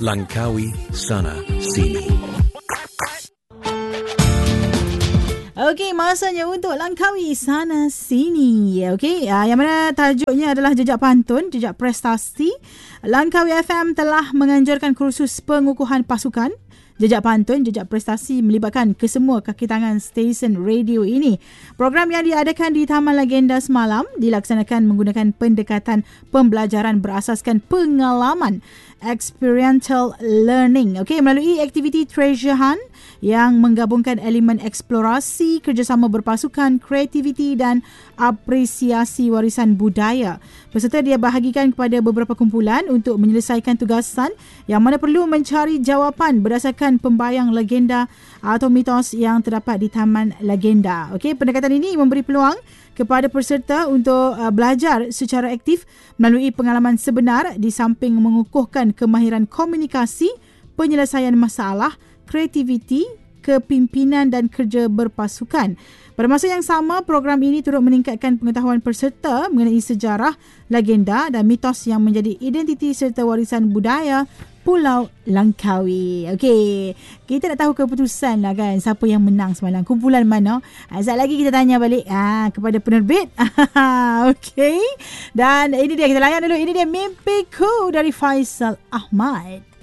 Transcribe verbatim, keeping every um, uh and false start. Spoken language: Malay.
Langkawi Sana Sini. Okey, masanya untuk Langkawi Sana Sini. Okey, uh, yang mana tajuknya adalah Jejak Pantun, Jejak Prestasi. Langkawi F M telah menganjurkan kursus pengukuhan pasukan Jejak Pantun, Jejak Prestasi melibatkan kesemua kaki tangan stesen radio ini. Program yang diadakan di Taman Legenda semalam dilaksanakan menggunakan pendekatan pembelajaran berasaskan pengalaman, experiential learning. Okey, melalui aktiviti treasure hunt yang menggabungkan elemen eksplorasi, kerjasama berpasukan, kreativiti dan apresiasi warisan budaya. Peserta dia bahagikan kepada beberapa kumpulan untuk menyelesaikan tugasan yang mana perlu mencari jawapan berdasarkan pembayang legenda atau mitos yang terdapat di Taman Legenda. Okey, pendekatan ini memberi peluang kepada peserta untuk uh, belajar secara aktif melalui pengalaman sebenar di samping mengukuhkan kemahiran komunikasi, penyelesaian masalah, kreativiti, kepimpinan dan kerja berpasukan. Pada masa yang sama, program ini turut meningkatkan pengetahuan peserta mengenai sejarah, legenda dan mitos yang menjadi identiti serta warisan budaya Pulau Langkawi. Okey, kita nak tahu keputusan lah kan, siapa yang menang semalam, kumpulan mana. Sekejap lagi kita tanya balik ah, kepada penerbit. Okey, dan ini dia, kita layan dulu. Ini dia Mimpiku dari Faisal Ahmad.